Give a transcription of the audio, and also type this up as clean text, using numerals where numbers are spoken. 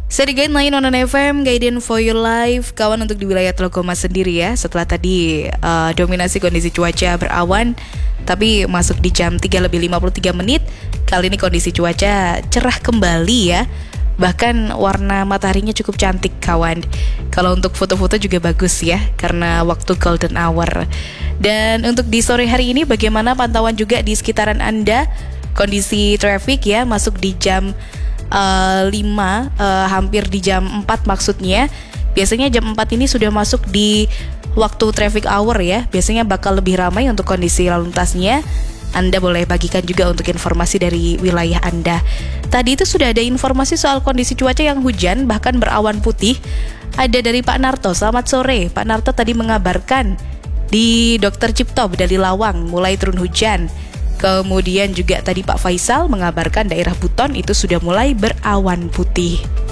Serigait 9 FM, Guidance for Your Life. Kawan, untuk di wilayah Telukoma sendiri ya, setelah tadi dominasi kondisi cuaca berawan, tapi masuk di jam 3:53, kali ini kondisi cuaca cerah kembali ya. Bahkan warna mataharinya cukup cantik kawan. Kalau untuk foto-foto juga bagus ya, karena waktu golden hour. Dan untuk di sore hari ini bagaimana pantauan juga di sekitaran Anda? Kondisi traffic ya, masuk di jam 5, hampir di jam 4 maksudnya. Biasanya jam 4 ini sudah masuk di waktu traffic hour ya. Biasanya bakal lebih ramai untuk kondisi lalu lintasnya. Anda boleh bagikan juga untuk informasi dari wilayah Anda. Tadi itu sudah ada informasi soal kondisi cuaca yang hujan, bahkan berawan putih. Ada dari Pak Narto, selamat sore. Pak Narto tadi mengabarkan di Dr. Cipto Bedali Lawang mulai turun hujan. Kemudian juga tadi Pak Faisal mengabarkan daerah Buton itu sudah mulai berawan putih.